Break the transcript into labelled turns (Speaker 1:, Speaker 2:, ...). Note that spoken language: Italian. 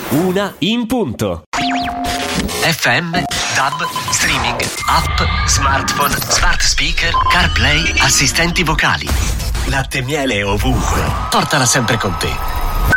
Speaker 1: 1 in punto.
Speaker 2: FM, DAB, streaming, app, smartphone, smart speaker, CarPlay, assistenti vocali. Latte e miele ovunque. Portala sempre con te.